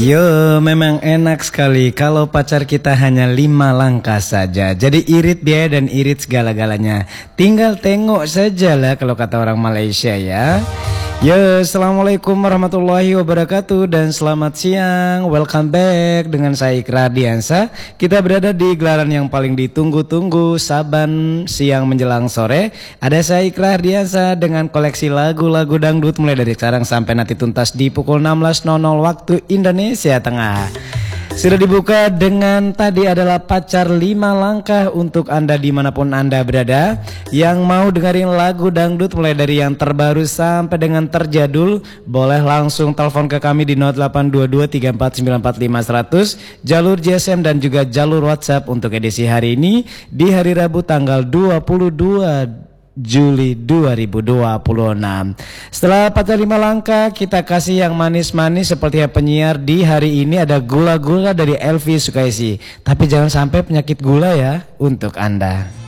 Yo, memang enak sekali kalau pacar kita hanya 5 langkah saja. Jadi irit dia dan irit segala-galanya. Tinggal tengok saja lah kalau kata orang Malaysia ya. Yo, assalamualaikum warahmatullahi wabarakatuh dan selamat siang. Welcome back dengan saya Ikrar Diansa. Kita berada di gelaran yang paling ditunggu-tunggu Saban siang menjelang sore. Ada saya Ikrar Diansa dengan koleksi lagu-lagu dangdut mulai dari sekarang sampai nanti tuntas di pukul 16.00 waktu Indonesia Tengah. Sudah dibuka dengan tadi adalah pacar 5 langkah untuk Anda dimanapun Anda berada. Yang mau dengerin lagu dangdut mulai dari yang terbaru sampai dengan terjadul, boleh langsung telepon ke kami di 082234945100, jalur GSM dan juga jalur WhatsApp untuk edisi hari ini di hari Rabu tanggal 22 Juli 2026. Setelah pacar 5 langkah, kita kasih yang manis-manis seperti penyiar di hari ini. Ada gula-gula dari Elvi Sukaisi. Tapi jangan sampai penyakit gula ya untuk Anda.